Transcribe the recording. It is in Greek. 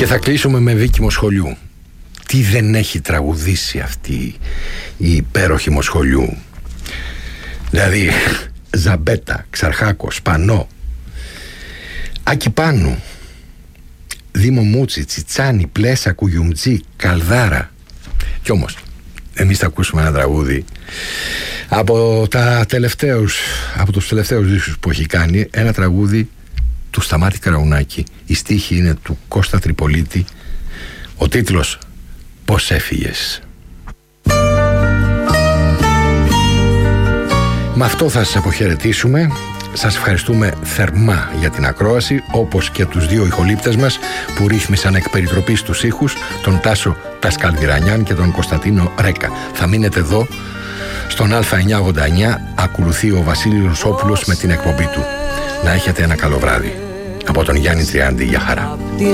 Και θα κλείσουμε με Βίκη Μοσχολιού. Τι δεν έχει τραγουδήσει αυτή η υπέροχη Μοσχολιού. Δηλαδή Ζαμπέτα, Ξαρχάκο, Σπανό, Άκη Πάνου, Δήμο Μούτσι, Τσιτσάνι, Πλέσα, Κουγιουμτζή, Καλδάρα. Κι όμως εμείς θα ακούσουμε ένα τραγούδι από τους τελευταίους δίσκους που έχει κάνει. Ένα τραγούδι του Σταμάτη Καραουνάκη. Η στίχη είναι του Κώστα Τριπολίτη. Ο τίτλος «Πώς έφυγες». Με αυτό θα σας αποχαιρετήσουμε. Σας ευχαριστούμε θερμά για την ακρόαση, όπως και τους δύο ηχολήπτες μας που ρύθμισαν εκ περιτροπής τους ήχους, τον Τάσο Τασκαλδιρανιάν και τον Κωνσταντίνο Ρέκα. Θα μείνετε εδώ στον Α989. Ακολουθεί ο Βασίλειος Όπουλος με την εκπομπή του. Να έχετε ένα καλό βράδυ. Από τον Γιάννη Τριάντη, για χαρά.